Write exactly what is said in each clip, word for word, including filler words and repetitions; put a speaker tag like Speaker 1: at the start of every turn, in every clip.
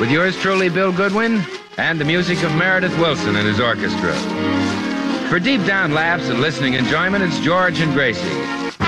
Speaker 1: with yours truly, Bill Goodwin, and the music of Meredith Wilson and his orchestra. For deep down laughs and listening enjoyment, it's George and Gracie.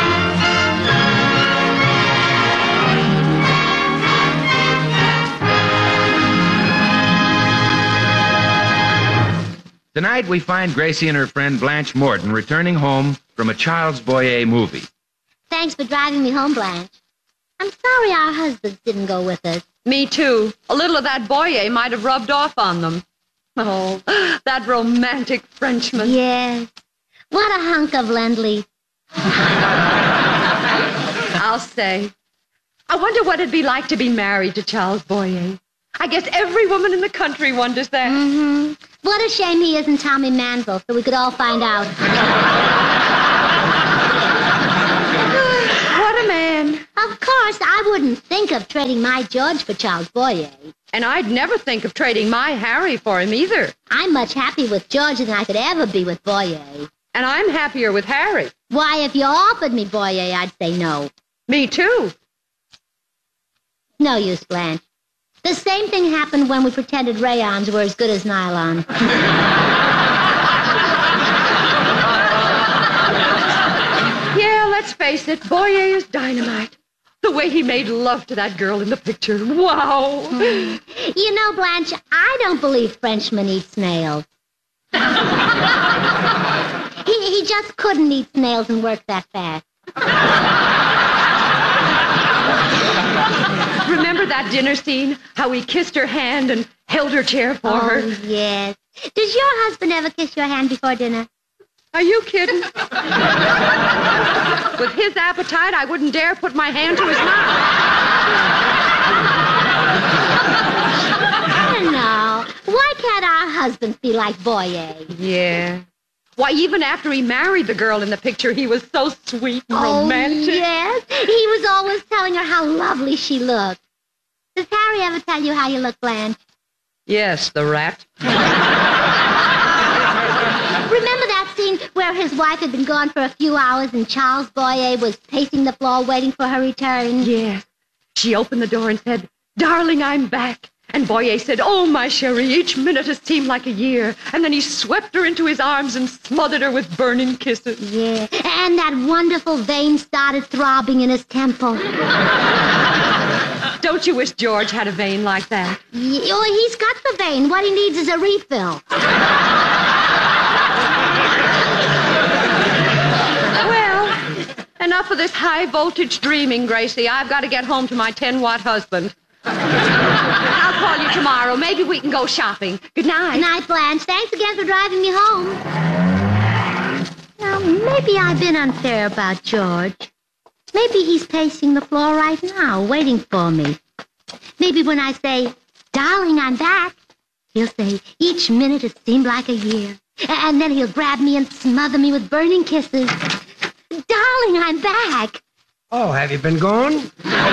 Speaker 1: Tonight, we find Gracie and her friend Blanche Morton returning home from a Charles Boyer movie.
Speaker 2: Thanks for driving me home, Blanche. I'm sorry our husbands didn't go with us.
Speaker 3: Me too. A little of that Boyer might have rubbed off on them. Oh, that romantic Frenchman.
Speaker 2: Yes. What a hunk of Lindley.
Speaker 3: I'll say. I wonder what it'd be like to be married to Charles Boyer. I guess every woman in the country wonders that.
Speaker 2: Mm-hmm. What a shame he isn't Tommy Manville, so we could all find out.
Speaker 3: What a man.
Speaker 2: Of course, I wouldn't think of trading my George for Charles Boyer.
Speaker 3: And I'd never think of trading my Harry for him either.
Speaker 2: I'm much happier with George than I could ever be with Boyer.
Speaker 3: And I'm happier with Harry.
Speaker 2: Why, if you offered me Boyer, I'd say no.
Speaker 3: Me too.
Speaker 2: No use, Blanche. The same thing happened when we pretended rayons were as good as nylon.
Speaker 3: Yeah, let's face it, Boyer is dynamite. The way he made love to that girl in the picture. Wow.
Speaker 2: Mm. You know, Blanche, I don't believe Frenchmen eat snails. he, he just couldn't eat snails and work that fast.
Speaker 3: Remember that dinner scene? How he kissed her hand and held her chair for
Speaker 2: oh,
Speaker 3: her?
Speaker 2: Yes. Does your husband ever kiss your hand before dinner?
Speaker 3: Are you kidding? With his appetite, I wouldn't dare put my hand to his mouth.
Speaker 2: I don't know. Why can't our husbands be like Boyer?
Speaker 3: Yeah. Why, even after he married the girl in the picture, he was so sweet and
Speaker 2: oh,
Speaker 3: romantic.
Speaker 2: Yes. He was always telling her how lovely she looked. Does Harry ever tell you how you look, Blanche?
Speaker 3: Yes, the rat.
Speaker 2: Remember that scene where his wife had been gone for a few hours and Charles Boyer was pacing the floor waiting for her return?
Speaker 3: Yes. She opened the door and said, "Darling, I'm back." And Boyer said, "Oh, my Cherie, each minute has seemed like a year." And then he swept her into his arms and smothered her with burning kisses.
Speaker 2: Yeah, and that wonderful vein started throbbing in his temple.
Speaker 3: Don't you wish George had a vein like that?
Speaker 2: Yeah, oh, he's got the vein. What he needs is a refill.
Speaker 3: Well, enough of this high-voltage dreaming, Gracie. I've got to get home to my ten-watt husband. I'll call you tomorrow. Maybe we can go shopping. Good night.
Speaker 2: Good night, Blanche. Thanks again for driving me home. Now, maybe I've been unfair about George. Maybe he's pacing the floor right now, waiting for me. Maybe when I say, "Darling, I'm back," he'll say, "Each minute has seemed like a year." And then he'll grab me and smother me with burning kisses. "Darling, I'm back."
Speaker 4: Oh, have you been gone?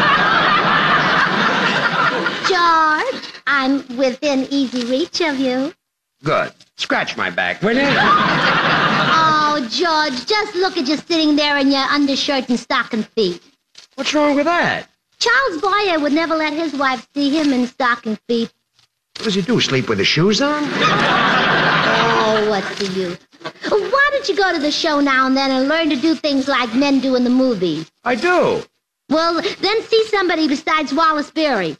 Speaker 2: George, I'm within easy reach of you.
Speaker 4: Good. Scratch my back, will you?
Speaker 2: Oh, George, just look at you sitting there in your undershirt and stocking feet.
Speaker 4: What's wrong with that?
Speaker 2: Charles Boyer would never let his wife see him in stocking feet.
Speaker 4: What does he do, sleep with his shoes on?
Speaker 2: Oh, what's the use? Why don't you go to the show now and then and learn to do things like men do in the movies?
Speaker 4: I do.
Speaker 2: Well, then see somebody besides Wallace Beery.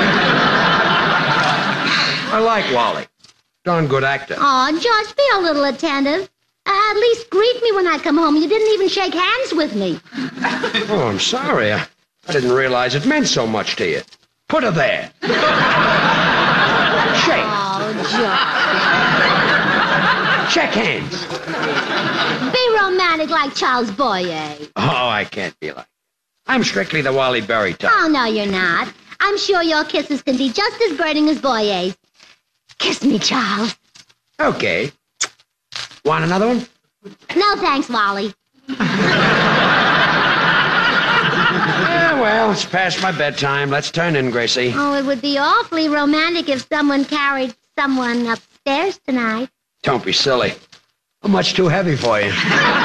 Speaker 4: I like Wally. Darn good actor.
Speaker 2: Oh, George, be a little attentive. Uh, at least greet me when I come home. You didn't even shake hands with me.
Speaker 4: Oh, I'm sorry. I, I didn't realize it meant so much to you. Put her there. Shake.
Speaker 2: Oh, George.
Speaker 4: Shake hands.
Speaker 2: Be romantic like Charles Boyer.
Speaker 4: Oh, I can't be like I'm strictly the Wally Berry type.
Speaker 2: Oh, no, you're not. I'm sure your kisses can be just as burning as Boyer's. Kiss me, Charles.
Speaker 4: Okay. Want another one?
Speaker 2: No, thanks, Wally.
Speaker 4: Yeah, well, it's past my bedtime. Let's turn in, Gracie.
Speaker 2: Oh, it would be awfully romantic if someone carried someone upstairs tonight.
Speaker 4: Don't be silly. I'm much too heavy for you.